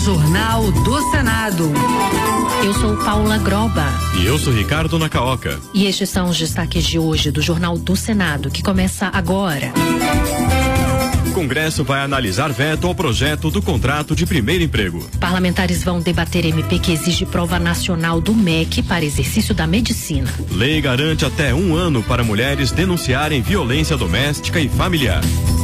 Jornal do Senado. Eu sou Paula Groba. E eu sou Ricardo Nacaoca. E estes são os destaques de hoje do Jornal do Senado, que começa agora. O Congresso vai analisar veto ao projeto do contrato de primeiro emprego. Parlamentares vão debater MP que exige prova nacional do MEC para exercício da medicina. Lei garante até 1 ano para mulheres denunciarem violência doméstica e familiar.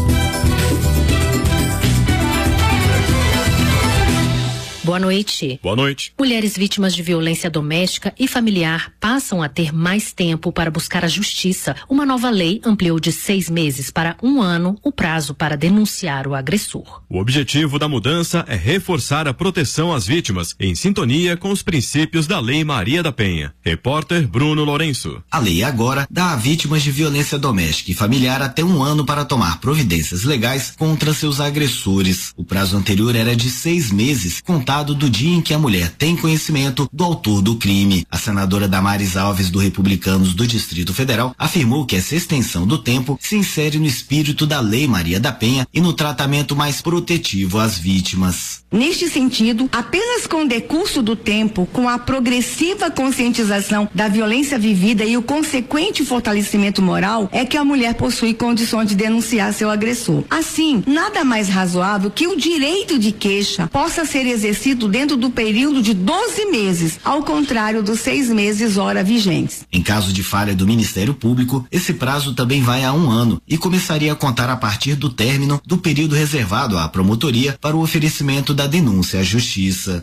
Boa noite. Boa noite. Mulheres vítimas de violência doméstica e familiar passam a ter mais tempo para buscar a justiça. Uma nova lei ampliou de 6 meses para 1 ano o prazo para denunciar o agressor. O objetivo da mudança é reforçar a proteção às vítimas, em sintonia com os princípios da Lei Maria da Penha. Repórter Bruno Lourenço. A lei agora dá a vítimas de violência doméstica e familiar até 1 ano para tomar providências legais contra seus agressores. O prazo anterior era de 6 meses, contado do dia em que a mulher tem conhecimento do autor do crime. A senadora Damares Alves, do Republicanos do Distrito Federal, afirmou que essa extensão do tempo se insere no espírito da Lei Maria da Penha e no tratamento mais protetivo às vítimas. Neste sentido, apenas com o decurso do tempo, com a progressiva conscientização da violência vivida e o consequente fortalecimento moral, é que a mulher possui condições de denunciar seu agressor. Assim, nada mais razoável que o direito de queixa possa ser exercido dentro do período de 12 meses, ao contrário dos 6 meses ora vigentes. Em caso de falha do Ministério Público, esse prazo também vai a 1 ano e começaria a contar a partir do término do período reservado à promotoria para o oferecimento da denúncia à Justiça.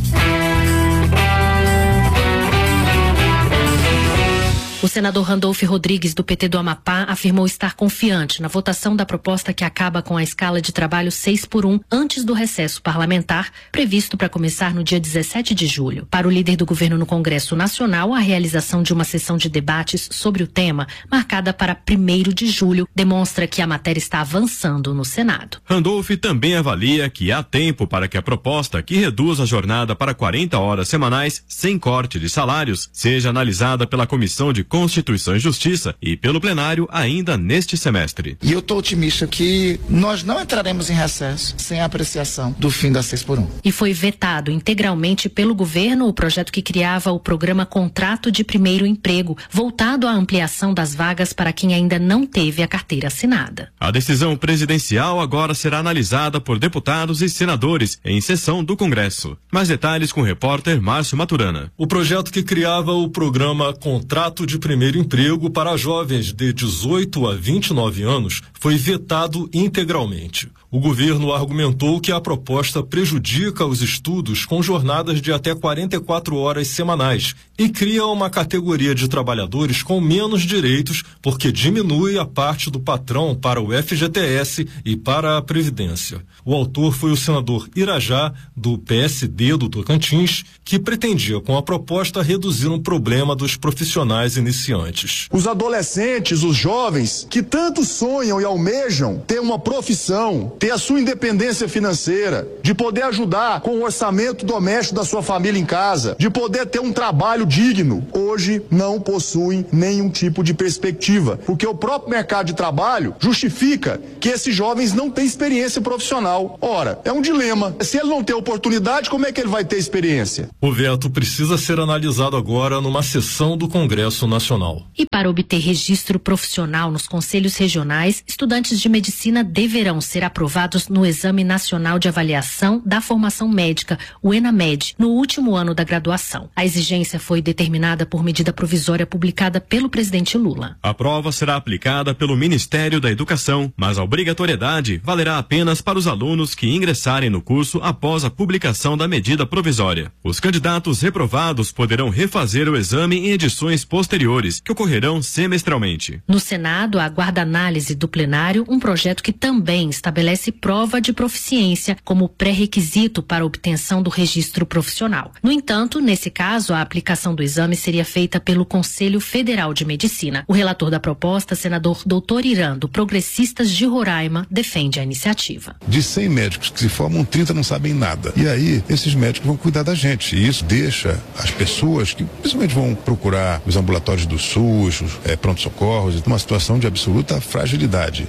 O senador Randolfo Rodrigues, do PT do Amapá, afirmou estar confiante na votação da proposta que acaba com a escala de trabalho 6x1 antes do recesso parlamentar, previsto para começar no dia 17 de julho. Para o líder do governo no Congresso Nacional, a realização de uma sessão de debates sobre o tema, marcada para 1º de julho, demonstra que a matéria está avançando no Senado. Randolfo também avalia que há tempo para que a proposta que reduz a jornada para 40 horas semanais, sem corte de salários, seja analisada pela Comissão de Constituição e Justiça e pelo plenário ainda neste semestre. E eu estou otimista que nós não entraremos em recesso sem a apreciação do fim da 6x1. E foi vetado integralmente pelo governo o projeto que criava o programa Contrato de Primeiro Emprego, voltado à ampliação das vagas para quem ainda não teve a carteira assinada. A decisão presidencial agora será analisada por deputados e senadores em sessão do Congresso. Mais detalhes com o repórter Márcio Maturana. O projeto que criava o programa Contrato de Primeiro Emprego para jovens de 18 a 29 anos foi vetado integralmente. O governo argumentou que a proposta prejudica os estudos com jornadas de até 44 horas semanais e cria uma categoria de trabalhadores com menos direitos porque diminui a parte do patrão para o FGTS e para a Previdência. O autor foi o senador Irajá, do PSD do Tocantins, que pretendia com a proposta reduzir um problema dos profissionais iniciantes. Os adolescentes, os jovens que tanto sonham e almejam ter uma profissão, ter a sua independência financeira, de poder ajudar com o orçamento doméstico da sua família em casa, de poder ter um trabalho digno, hoje não possuem nenhum tipo de perspectiva, porque o próprio mercado de trabalho justifica que esses jovens não têm experiência profissional. Ora, é um dilema. Se ele não tem oportunidade, como é que ele vai ter experiência? O veto precisa ser analisado agora numa sessão do Congresso Nacional. E para obter registro profissional nos conselhos regionais, estudantes de medicina deverão ser aprovados no Exame Nacional de Avaliação da Formação Médica, o ENAMED, no último ano da graduação. A exigência foi determinada por medida provisória publicada pelo presidente Lula. A prova será aplicada pelo Ministério da Educação, mas a obrigatoriedade valerá apenas para os alunos que ingressarem no curso após a publicação da medida provisória. Os candidatos reprovados poderão refazer o exame em edições posteriores, que ocorrerão semestralmente. No Senado, aguarda análise do plenário um projeto que também estabelece prova de proficiência como pré-requisito para a obtenção do registro profissional. No entanto, nesse caso, a aplicação do exame seria feita pelo Conselho Federal de Medicina. O relator da proposta, senador Dr. Irã, do Progressistas de Roraima, defende a iniciativa. De 100 médicos que se formam, 30 não sabem nada. E aí, esses médicos vão cuidar da gente. E isso deixa as pessoas que principalmente vão procurar os ambulatórios do SUS, pronto-socorros, numa situação de absoluta fragilidade.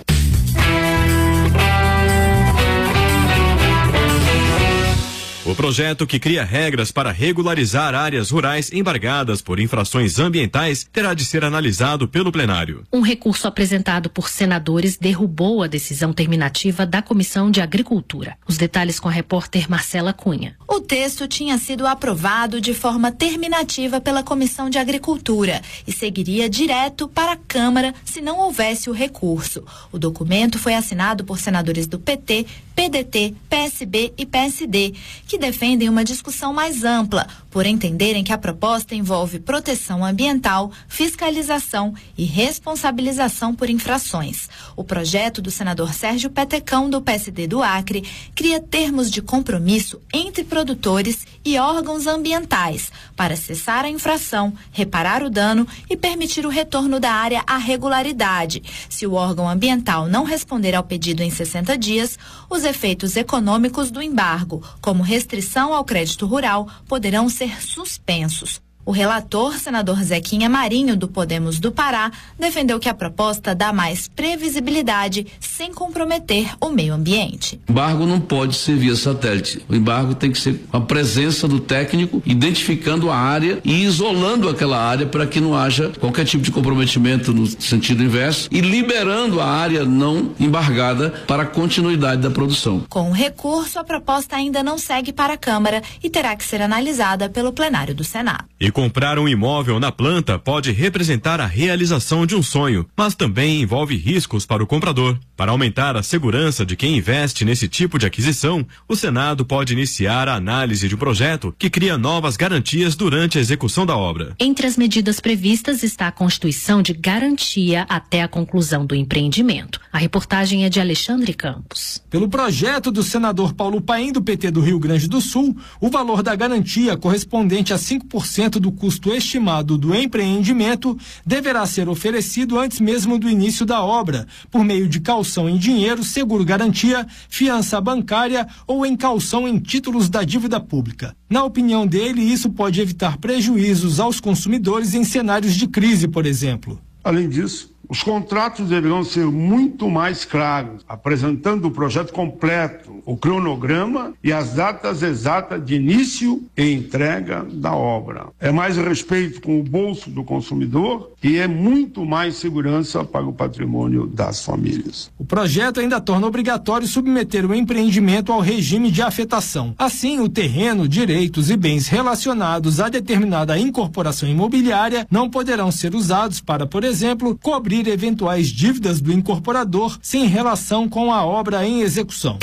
O projeto, que cria regras para regularizar áreas rurais embargadas por infrações ambientais, terá de ser analisado pelo plenário. Um recurso apresentado por senadores derrubou a decisão terminativa da Comissão de Agricultura. Os detalhes com a repórter Marcela Cunha. O texto tinha sido aprovado de forma terminativa pela Comissão de Agricultura e seguiria direto para a Câmara se não houvesse o recurso. O documento foi assinado por senadores do PT, PDT, PSB e PSD, que defendem uma discussão mais ampla, por entenderem que a proposta envolve proteção ambiental, fiscalização e responsabilização por infrações. O projeto do senador Sérgio Petecão, do PSD do Acre, cria termos de compromisso entre produtores e órgãos ambientais para cessar a infração, reparar o dano e permitir o retorno da área à regularidade. Se o órgão ambiental não responder ao pedido em 60 dias, os efeitos econômicos do embargo, como restrição ao crédito rural, poderão ser suspensos. O relator, senador Zequinha Marinho, do Podemos do Pará, defendeu que a proposta dá mais previsibilidade sem comprometer o meio ambiente. O embargo não pode ser via satélite. O embargo tem que ser a presença do técnico, identificando a área e isolando aquela área para que não haja qualquer tipo de comprometimento no sentido inverso e liberando a área não embargada para a continuidade da produção. Com o recurso, a proposta ainda não segue para a Câmara e terá que ser analisada pelo plenário do Senado. E comprar um imóvel na planta pode representar a realização de um sonho, mas também envolve riscos para o comprador. Para aumentar a segurança de quem investe nesse tipo de aquisição, o Senado pode iniciar a análise de um projeto que cria novas garantias durante a execução da obra. Entre as medidas previstas está a constituição de garantia até a conclusão do empreendimento. A reportagem é de Alexandre Campos. Pelo projeto do senador Paulo Paim, do PT do Rio Grande do Sul, o valor da garantia correspondente a 5% do custo estimado do empreendimento deverá ser oferecido antes mesmo do início da obra, por meio de caução em dinheiro, seguro-garantia, fiança bancária ou em caução em títulos da dívida pública. Na opinião dele, isso pode evitar prejuízos aos consumidores em cenários de crise, por exemplo. Além disso, os contratos deverão ser muito mais claros, apresentando o projeto completo, o cronograma e as datas exatas de início e entrega da obra. É mais respeito com o bolso do consumidor e é muito mais segurança para o patrimônio das famílias. O projeto ainda torna obrigatório submeter o empreendimento ao regime de afetação. Assim, o terreno, direitos e bens relacionados a determinada incorporação imobiliária não poderão ser usados para, por exemplo, cobrir eventuais dívidas do incorporador sem relação com a obra em execução.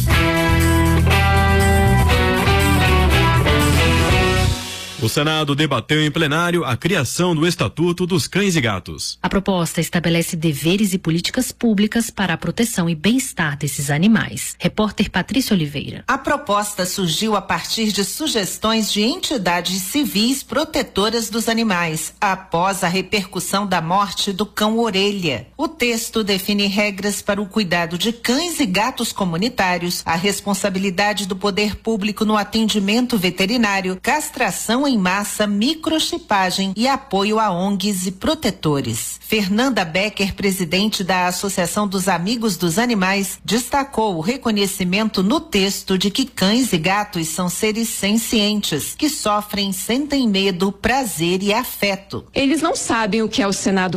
O Senado debateu em plenário a criação do Estatuto dos Cães e Gatos. A proposta estabelece deveres e políticas públicas para a proteção e bem-estar desses animais. Repórter Patrícia Oliveira. A proposta surgiu a partir de sugestões de entidades civis protetoras dos animais, após a repercussão da morte do cão Orelha. O texto define regras para o cuidado de cães e gatos comunitários, a responsabilidade do poder público no atendimento veterinário, castração em massa, microchipagem e apoio a ONGs e protetores. Fernanda Becker, presidente da Associação dos Amigos dos Animais, destacou o reconhecimento no texto de que cães e gatos são seres sencientes, que sofrem, sentem medo, prazer e afeto. Eles não sabem o que é o Senado